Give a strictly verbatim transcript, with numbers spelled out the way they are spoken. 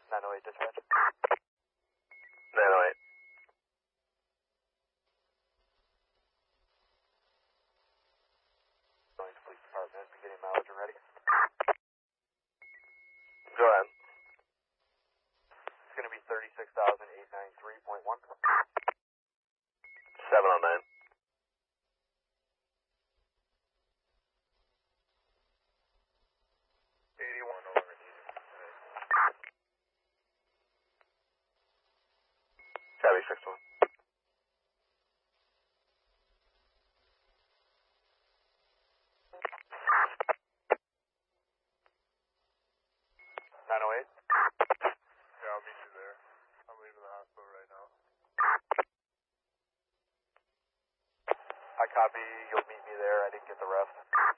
nine oh eight dispatch. nine oh eight. Going to police department, beginning mileage and ready. Go ahead. It's going to be thirty-six thousand eight hundred ninety-three point one. seven oh nine. eighty-one over needed. Copy, six one. nine oh eight? Yeah, I'll meet you there. I'm leaving the hospital right now. I copy, you'll meet me there, I didn't get the rest.